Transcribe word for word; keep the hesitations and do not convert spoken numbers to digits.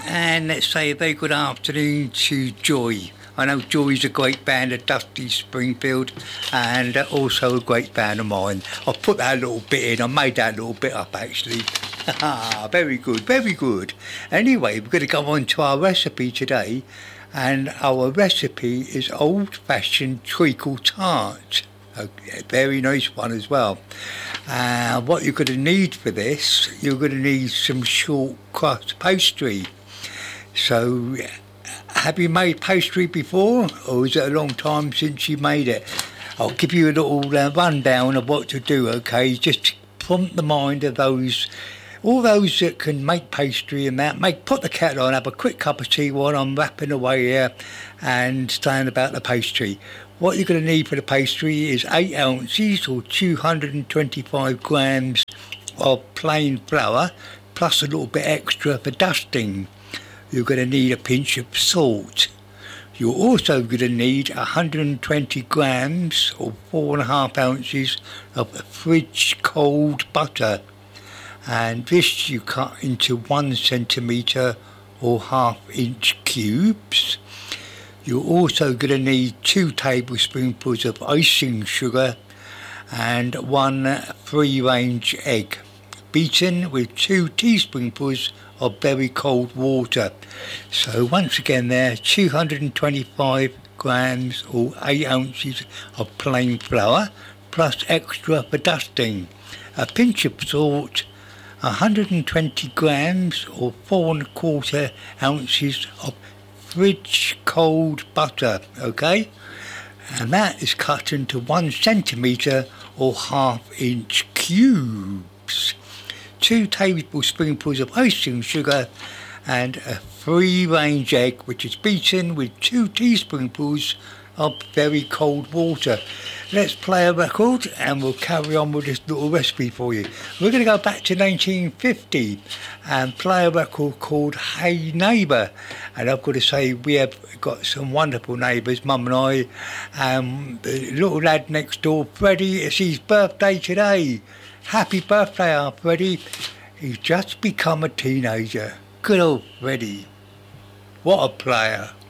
And let's say a very good afternoon to Joy. I know Joy's a great band of Dusty Springfield and also a great band of mine. I put that little bit in, I made that little bit up actually. Very good, very good. Anyway, we're going to go on to our recipe today, and our recipe is old-fashioned treacle tart. A very nice one as well. Uh, what you're going to need for this, you're going to need some short crust pastry. So, have you made pastry before, or is it a long time since you made it? I'll give you a little uh, rundown of what to do, okay? Just to prompt the mind of those, all those that can make pastry and that. Make put the kettle on, have a quick cup of tea while I'm rapping away here and saying about the pastry. What you're going to need for the pastry is eight ounces or two hundred twenty-five grams of plain flour, plus a little bit extra for dusting. You're going to need a pinch of salt. You're also going to need one hundred twenty grams or four and a half ounces of fridge cold butter. And this you cut into one centimetre or half inch cubes. You're also going to need two tablespoonfuls of icing sugar and one free-range egg, beaten with two teaspoonfuls of very cold water. So once again there, two hundred twenty-five grams or eight ounces of plain flour, plus extra for dusting, a pinch of salt, one hundred twenty grams or four and a quarter ounces of fridge cold butter, okay? And that is cut into one centimetre or half inch cubes. Two tablespoonfuls of icing sugar and a free-range egg, which is beaten with two teaspoonfuls of very cold water. Let's play a record and we'll carry on with this little recipe for you. We're going to go back to nineteen fifty and play a record called Hey Neighbour. And I've got to say, we have got some wonderful neighbours, Mum and I. Um, the little lad next door, Freddie, it's his birthday today. Happy birthday, our Freddie. He's just become a teenager. Good old Freddie. What a player.